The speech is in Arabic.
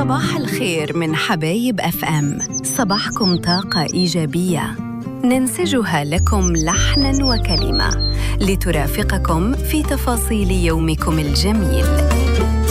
صباح الخير من حبايب اف ام. صباحكم طاقة إيجابية ننسجها لكم لحناً وكلمة لترافقكم في تفاصيل يومكم الجميل.